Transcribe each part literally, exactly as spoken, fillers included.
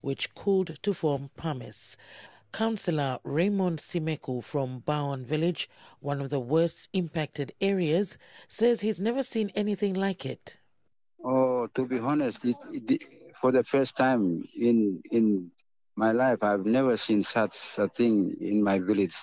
which cooled to form pumice. Councillor Raymond Simeku from Baon Village, one of the worst impacted areas, says he's never seen anything like it. Oh, to be honest, it, it, for the first time in in my life, I've never seen such a thing in my village.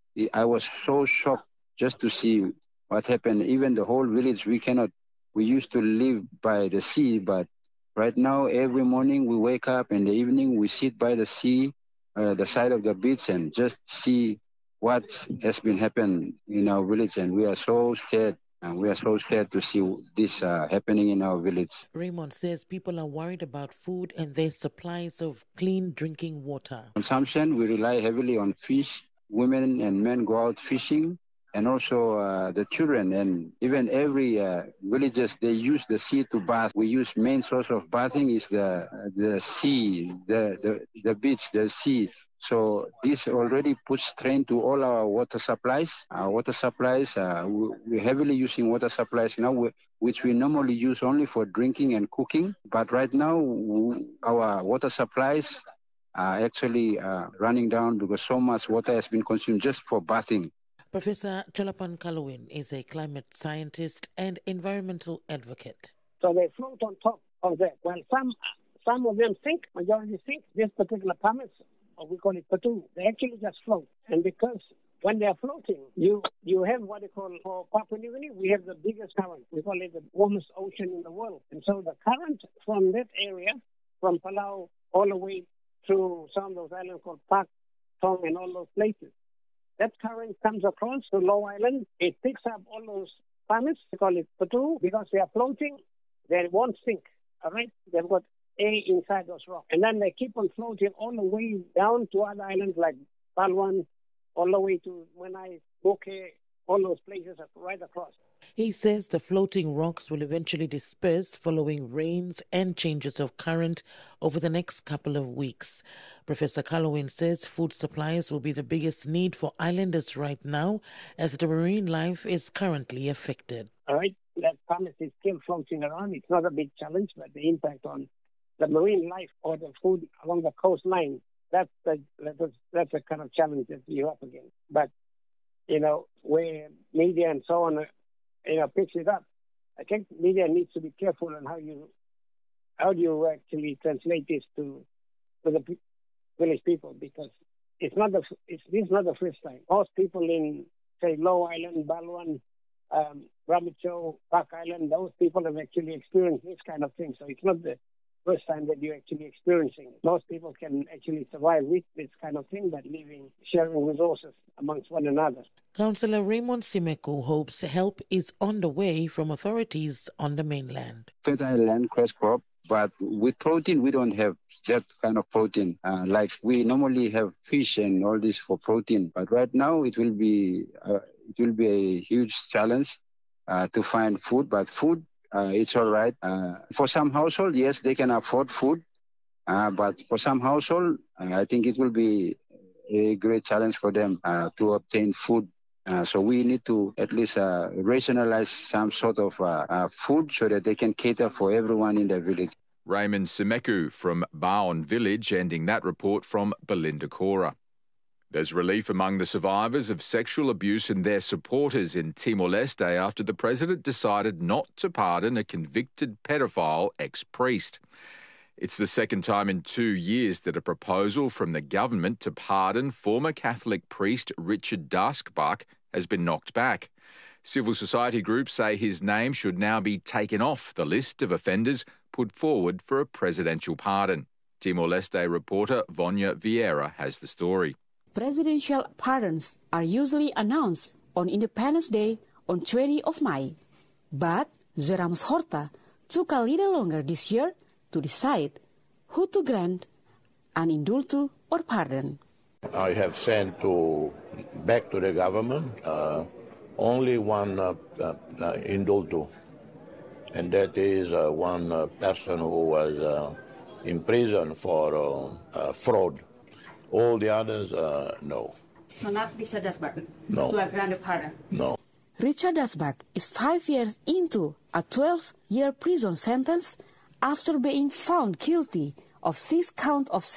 I was so shocked just to see what happened. Even the whole village, we cannot, we used to live by the sea, but right now, every morning we wake up, in the evening we sit by the sea, uh, the side of the beach, and just see what has been happening in our village. And we are so sad, and we are so sad to see this uh, happening in our village. Raymond says people are worried about food and their supplies of clean drinking water. Consumption, we rely heavily on fish. Women and men go out fishing, and also uh, the children, and even every uh, villages, they use the sea to bath. We use main source of bathing is the the sea, the, the, the beach, the sea. So this already puts strain to all our water supplies. Our water supplies, uh, we, we're heavily using water supplies now, we, which we normally use only for drinking and cooking. But right now, we, our water supplies are actually uh, running down because so much water has been consumed just for bathing. Professor Cholapan Kalowin is a climate scientist and environmental advocate. So they float on top of that. Well, some some of them sink, majority sink. This particular pumice, or we call it patu, they actually just float. And because when they are floating, you you have what they call, for Papua New Guinea, we have the biggest current. We call it the warmest ocean in the world. And so the current from that area, from Palau all the way through some of those islands called Pak, Tong, and all those places, that current comes across to Low Island. It picks up all those pumice, we call it patu, because they are floating, they won't sink, all right? They've got air inside those rocks. And then they keep on floating all the way down to other islands like Balwan, all the way to Menai, Bokeh, all those places are right across. He says the floating rocks will eventually disperse following rains and changes of current over the next couple of weeks. Professor Kalowin says food supplies will be the biggest need for islanders right now as the marine life is currently affected. All right, that pumice is still floating around. It's not a big challenge, but the impact on the marine life or the food along the coastline, that's the, that's, that's the kind of challenge that you're up against. But, you know, where media and so on, you know, picks it up, I think media needs to be careful on how you how do you actually translate this to to the village people, because it's not the it's this is not the first time. Most people in, say, Low Island, Balwan, um, Ramitcho, Pak Island, those people have actually experienced this kind of thing. So it's not the first time that you're actually experiencing it. Most people can actually survive with this kind of thing by living, sharing resources amongst one another. Councillor Raymond Simeku hopes help is on the way from authorities on the mainland. Fertile land, crash crop, but with protein, we don't have that kind of protein. Uh, like we normally have fish and all this for protein. But right now, it will be uh, it will be a huge challenge uh, to find food. But food, uh, it's all right. Uh, for some household, yes, they can afford food. Uh, but for some household, uh, I think it will be a great challenge for them uh, to obtain food. Uh, so we need to at least uh, rationalize some sort of uh, uh, food so that they can cater for everyone in the village. Raymond Simeku from Baon Village, ending that report from Belinda Cora. There's relief among the survivors of sexual abuse and their supporters in Timor-Leste after the president decided not to pardon a convicted pedophile ex-priest. It's the second time in two years that a proposal from the government to pardon former Catholic priest Richard Dasbach has been knocked back. Civil society groups say his name should now be taken off the list of offenders put forward for a presidential pardon. Timor-Leste reporter Vonya Vieira has the story. Presidential pardons are usually announced on Independence Day on twentieth of May. But Zora Ramos Horta took a little longer this year to decide who to grant an indulto or pardon. I have sent to back to the government uh, only one uh, uh, uh, indulto, and that is uh, one uh, person who was uh, in prison for uh, uh, fraud. All the others, uh, no. So not Richard Dasbach? No. To a grant pardon? No. Richard Dasbach is five years into a twelve-year prison sentence after being found guilty of six counts of